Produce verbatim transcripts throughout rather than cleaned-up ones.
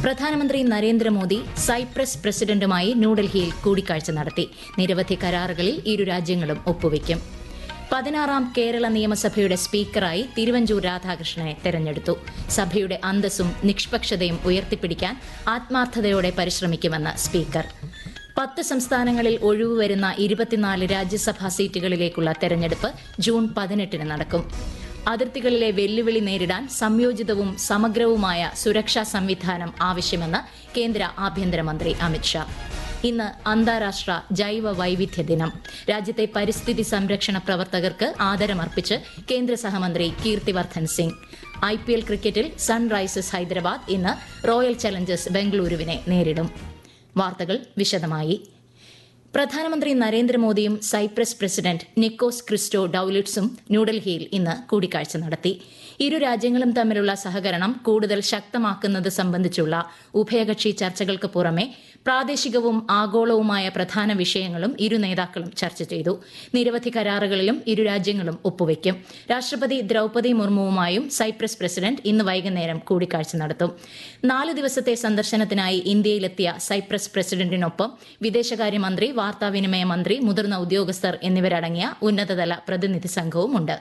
പ്രധാനമന്ത്രി നരേന്ദ്രമോദി സൈപ്രസ് പ്രസിഡന്റുമായി ന്യൂഡൽഹിയിൽ കൂടിക്കാഴ്ച നടത്തി. നിരവധി കരാറുകളിൽ ഇരു രാജ്യങ്ങളും ഒപ്പുവയ്ക്കും. പതിനാറാം കേരള നിയമസഭയുടെ സ്പീക്കറായി തിരുവഞ്ചൂർ രാധാകൃഷ്ണനെ തെരഞ്ഞെടുത്തു. സഭയുടെ അന്തസ്സും നിഷ്പക്ഷതയും ഉയർത്തിപ്പിടിക്കാൻ ആത്മാർത്ഥതയോടെ പരിശ്രമിക്കുമെന്ന് സ്പീക്കർ. പത്ത് സംസ്ഥാനങ്ങളിൽ ഒഴിവുവരുന്ന ഇരുപത്തിനാല് രാജ്യസഭാ സീറ്റുകളിലേക്കുള്ള തെരഞ്ഞെടുപ്പ് ജൂൺ പതിനെട്ടിന് നടക്കും. അതിർത്തികളിലെ വെല്ലുവിളി നേരിടാൻ സംയോജിതവും സമഗ്രവുമായ സുരക്ഷാ സംവിധാനം ആവശ്യമെന്ന് കേന്ദ്ര ആഭ്യന്തരമന്ത്രി അമിത്ഷാ. ഇന്ന് അന്താരാഷ്ട്ര ജൈവ വൈവിധ്യ ദിനം. രാജ്യത്തെ പരിസ്ഥിതി സംരക്ഷണ പ്രവർത്തകർക്ക് ആദരമർപ്പിച്ച് കേന്ദ്ര സഹമന്ത്രി Kirti Vardhan Singh. I P L ക്രിക്കറ്റിൽ സൺറൈസേഴ്സ് ഹൈദരാബാദ് ഇന്ന് റോയൽ ചലഞ്ചേഴ്സ് ബംഗളൂരുവിനെ നേരിടും. വാർത്തകൾ വിശദമായി. പ്രധാനമന്ത്രി നരേന്ദ്രമോദിയും സൈപ്രസ് പ്രസിഡന്റ് നിക്കോസ് ക്രിസ്റ്റോ ഡൌലിറ്റ്സും ന്യൂഡൽഹിയിൽ ഇന്ന് കൂടിക്കാഴ്ച നടത്തി. ഇരു രാജ്യങ്ങളും തമ്മിലുള്ള സഹകരണം കൂടുതൽ ശക്തമാക്കുന്നത് സംബന്ധിച്ചുള്ള ഉഭയകക്ഷി ചർച്ചകൾക്ക് പുറമെ പ്രാദേശികവും ആഗോളവുമായ പ്രധാന വിഷയങ്ങളും ഇരു നേതാക്കളും ചർച്ച ചെയ്തു. നിരവധി കരാറുകളിലും ഇരു രാജ്യങ്ങളും ഒപ്പുവയ്ക്കും. രാഷ്ട്രപതി ദ്രൌപദി മുർമുവുമായും സൈപ്രസ് പ്രസിഡന്റ് ഇന്ന് വൈകുന്നേരം കൂടിക്കാഴ്ച നടത്തും. നാല് ദിവസത്തെ സന്ദർശനത്തിനായി ഇന്ത്യയിലെത്തിയ സൈപ്രസ് പ്രസിഡന്റിനൊപ്പം വിദേശകാര്യമന്ത്രി, വാർത്താവിനിമയ മന്ത്രി, മുതിർന്ന ഉദ്യോഗസ്ഥർ എന്നിവരടങ്ങിയ ഉന്നതതല പ്രതിനിധി സംഘവുമുണ്ട്.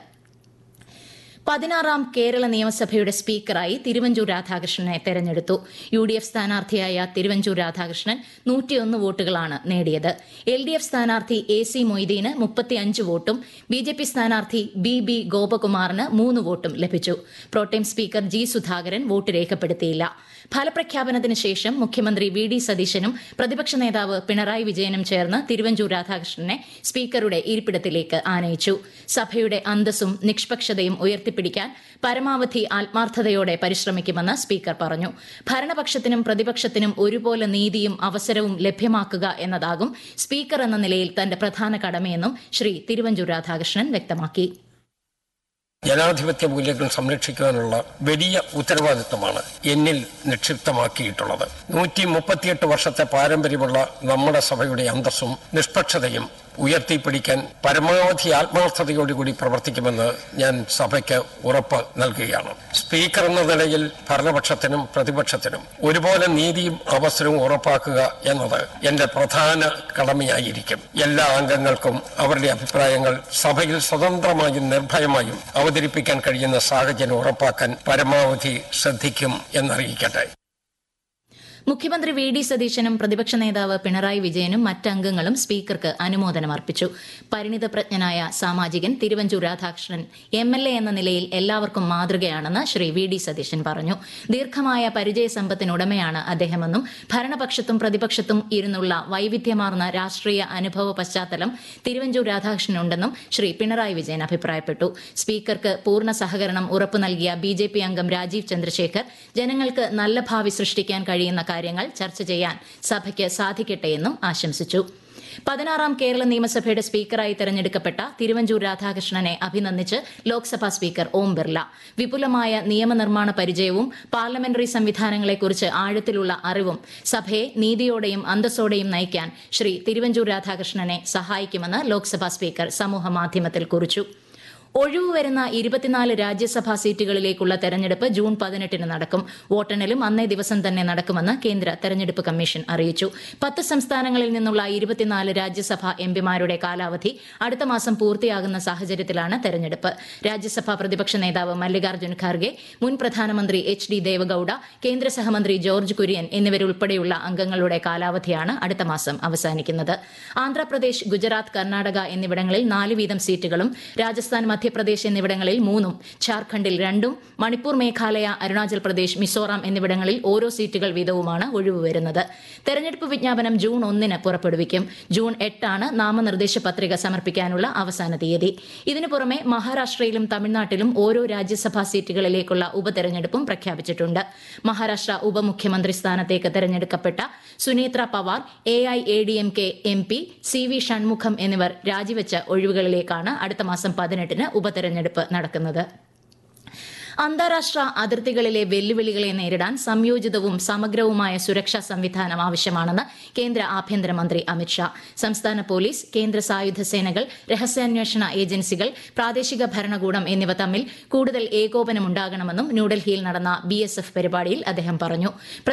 പതിനാറാം കേരള നിയമസഭയുടെ സ്പീക്കറായി തിരുവഞ്ചൂർ രാധാകൃഷ്ണനെ തെരഞ്ഞെടുത്തു. U D F സ്ഥാനാർത്ഥിയായ Thiruvanchoor Radhakrishnan നൂറ്റിയൊന്ന് വോട്ടുകളാണ് നേടിയത്. എൽ ഡി എഫ് സ്ഥാനാർത്ഥി എ സി മൊയ്തീന് മുപ്പത്തിയഞ്ച് വോട്ടും ബി ജെ പി സ്ഥാനാർത്ഥി ബി ബി ഗോപകുമാറിന് മൂന്ന് വോട്ടും ലഭിച്ചു. Pro tem speaker G Sudhakaran vote രേഖപ്പെടുത്തിയില്ല. ഫലപ്രഖ്യാപനത്തിന് ശേഷം മുഖ്യമന്ത്രി വി ഡി സതീശനും പ്രതിപക്ഷ നേതാവ് പിണറായി വിജയനും ചേർന്ന് തിരുവഞ്ചൂർ രാധാകൃഷ്ണനെ സ്പീക്കറുടെ ഇരിപ്പിടത്തിലേക്ക് ആനയിച്ചു. സഭയുടെ അന്തസ്സും നിഷ്പക്ഷതയും ഉയർത്തിപ്പിടിക്കാൻ പരമാവധി ആത്മാർത്ഥതയോടെ പരിശ്രമിക്കുമെന്ന് സ്പീക്കർ പറഞ്ഞു. ഭരണപക്ഷത്തിനും പ്രതിപക്ഷത്തിനും ഒരുപോലെ നീതിയും അവസരവും ലഭ്യമാക്കുക എന്നതാകും സ്പീക്കർ എന്ന നിലയിൽ തന്റെ പ്രധാന കടമയെന്നും ശ്രീ തിരുവഞ്ചൂർ രാധാകൃഷ്ണൻ വ്യക്തമാക്കി. ജനാധിപത്യ മൂല്യങ്ങൾ സംരക്ഷിക്കാനുള്ള വലിയ ഉത്തരവാദിത്വമാണ് എന്നിൽ നിക്ഷിപ്തമാക്കിയിട്ടുള്ളത്. നൂറ്റി മുപ്പത്തിയെട്ട് വർഷത്തെ പാരമ്പര്യമുള്ള നമ്മുടെ സഭയുടെ അന്തസ്സും നിഷ്പക്ഷതയും ഉയർത്തിപ്പിടിക്കാൻ പരമാവധി ആത്മാർത്ഥതയോടുകൂടി പ്രവർത്തിക്കുമെന്ന് ഞാൻ സഭയ്ക്ക് ഉറപ്പ് നൽകുകയാണ്. സ്പീക്കർ എന്ന നിലയിൽ ഭരണപക്ഷത്തിനും പ്രതിപക്ഷത്തിനും ഒരുപോലെ നീതിയും അവസരവും ഉറപ്പാക്കുക എന്നത് എന്റെ പ്രധാന കടമയായിരിക്കും. എല്ലാ അംഗങ്ങൾക്കും അവരുടെ അഭിപ്രായങ്ങൾ സഭയിൽ സ്വതന്ത്രമായും നിർഭയമായും അവതരിപ്പിക്കാൻ കഴിയുന്ന സാഹചര്യം ഉറപ്പാക്കാൻ പരമാവധി ശ്രദ്ധിക്കും എന്നറിയിക്കട്ടെ. മുഖ്യമന്ത്രി വി ഡി സതീശനും പ്രതിപക്ഷ നേതാവ് പിണറായി വിജയനും മറ്റംഗങ്ങളും സ്പീക്കർക്ക് അനുമോദനം അർപ്പിച്ചു. പരിണിതപ്രജ്ഞനായ സാമാജികൻ Thiruvanchoor Radhakrishnan M L A എന്ന നിലയിൽ എല്ലാവർക്കും മാതൃകയാണെന്ന് ശ്രീ വി ഡി സതീശൻ പറഞ്ഞു. ദീർഘമായ പരിചയസമ്പത്തിനുടമയാണ് അദ്ദേഹമെന്നും ഭരണപക്ഷത്തും പ്രതിപക്ഷത്തും ഇരുന്നുള്ള വൈവിധ്യമാർന്ന രാഷ്ട്രീയ അനുഭവ പശ്ചാത്തലം തിരുവഞ്ചൂർ രാധാകൃഷ്ണനുണ്ടെന്നും ശ്രീ പിണറായി വിജയൻ അഭിപ്രായപ്പെട്ടു. സ്പീക്കർക്ക് പൂർണ്ണ സഹകരണം ഉറപ്പു നൽകിയ ബി ജെ പി അംഗം രാജീവ് ചന്ദ്രശേഖർ ജനങ്ങൾക്ക് നല്ല ഭാവി സൃഷ്ടിക്കാൻ കഴിയുന്ന കാര്യങ്ങൾ ചർച്ച ചെയ്യാൻ സഭയ്ക്ക് സാധിക്കട്ടെയെന്നും ആശംസിച്ചു. പതിനാറാം കേരള നിയമസഭയുടെ സ്പീക്കറായി തെരഞ്ഞെടുക്കപ്പെട്ട തിരുവഞ്ചൂർ രാധാകൃഷ്ണനെ അഭിനന്ദിച്ച് ലോക്സഭാ സ്പീക്കർ ഓം ബിർല. വിപുലമായ നിയമനിർമ്മാണ പരിചയവും പാർലമെന്ററി സംവിധാനങ്ങളെക്കുറിച്ച് ആഴത്തിലുള്ള അറിവും സഭയെ നീതിയോടെയും അന്തസ്സോടെയും നയിക്കാൻ ശ്രീ തിരുവഞ്ചൂർ രാധാകൃഷ്ണനെ സഹായിക്കുമെന്ന് ലോക്സഭാ സ്പീക്കർ സമൂഹമാധ്യമത്തിൽ കുറിച്ചു. ഒഴിവുവരുന്ന ഇരുപത്തിനാല് രാജ്യസഭാ സീറ്റുകളിലേക്കുള്ള തെരഞ്ഞെടുപ്പ് ജൂൺ പതിനെട്ടിന് നടക്കും. വോട്ടെണ്ണലും അന്നേ ദിവസം തന്നെ നടക്കുമെന്ന് കേന്ദ്ര തെരഞ്ഞെടുപ്പ് കമ്മീഷൻ അറിയിച്ചു. പത്ത് സംസ്ഥാനങ്ങളിൽ നിന്നുള്ള ഇരുപത്തിനാല് രാജ്യസഭാ എംപിമാരുടെ കാലാവധി അടുത്ത മാസം പൂർത്തിയാകുന്ന സാഹചര്യത്തിലാണ് തെരഞ്ഞെടുപ്പ്. രാജ്യസഭാ പ്രതിപക്ഷ നേതാവ് മല്ലികാർജ്ജുൻ ഖാർഗെ, മുൻ പ്രധാനമന്ത്രി എച്ച് ഡി ദേവഗൌഡ, കേന്ദ്ര സഹമന്ത്രി ജോർജ് കുര്യൻ എന്നിവരുൾപ്പെടെയുള്ള അംഗങ്ങളുടെ കാലാവധിയാണ് അടുത്ത മാസം അവസാനിക്കുന്നത്. ആന്ധ്രാപ്രദേശ്, ഗുജറാത്ത്, കർണാടക എന്നിവിടങ്ങളിൽ നാല് വീതം സീറ്റുകളും രാജസ്ഥാൻ, മധ്യപ്രദേശ് എന്നിവിടങ്ങളിൽ മൂന്നും, ഝാർഖണ്ഡിൽ രണ്ടും, മണിപ്പൂർ, മേഘാലയ, അരുണാചൽ പ്രദേശ്, മിസോറാം എന്നിവിടങ്ങളിൽ ഓരോ സീറ്റുകൾ വീതവുമാണ് ഒഴിവുവരുന്നത്. തെരഞ്ഞെടുപ്പ് വിജ്ഞാപനം ജൂൺ ഒന്നിന് പുറപ്പെടുവിക്കും. ജൂൺ എട്ടാണ് നാമനിർദ്ദേശ പത്രിക സമർപ്പിക്കാനുള്ള അവസാന തീയതി. ഇതിനു പുറമെ മഹാരാഷ്ട്രയിലും തമിഴ്നാട്ടിലും ഓരോ രാജ്യസഭാ സീറ്റുകളിലേക്കുള്ള ഉപതെരഞ്ഞെടുപ്പും പ്രഖ്യാപിച്ചിട്ടുണ്ട്. മഹാരാഷ്ട്ര ഉപമുഖ്യമന്ത്രി സ്ഥാനത്തേക്ക് തെരഞ്ഞെടുക്കപ്പെട്ട Sunetra Pawar, A I A D M K M P C V Shanmugham എന്നിവർ രാജിവെച്ച ഒഴിവുകളിലേക്കാണ് അടുത്ത മാസം പതിനെട്ടിന് ഉപതെരഞ്ഞെടുപ്പ് നടക്കുന്നത്. അന്താരാഷ്ട്ര അതിർത്തികളിലെ വെല്ലുവിളികളെ നേരിടാൻ സംയോജിതവും സമഗ്രവുമായ സുരക്ഷാ സംവിധാനം ആവശ്യമാണെന്ന് കേന്ദ്ര ആഭ്യന്തരമന്ത്രി അമിത്ഷാ. സംസ്ഥാന പോലീസ്, കേന്ദ്ര സായുധ സേനകൾ, രഹസ്യാന്വേഷണ ഏജൻസികൾ, പ്രാദേശിക ഭരണകൂടം എന്നിവ തമ്മിൽ കൂടുതൽ ഏകോപനമുണ്ടാകണമെന്നും ന്യൂഡൽഹിയിൽ നടന്ന ബി എസ് എഫ് പരിപാടിയിൽ അദ്ദേഹം പറഞ്ഞു.